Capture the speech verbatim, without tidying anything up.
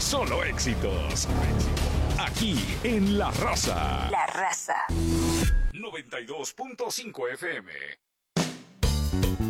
solo éxitos. Aquí en La Raza. La Raza. noventa y dos punto cinco F M.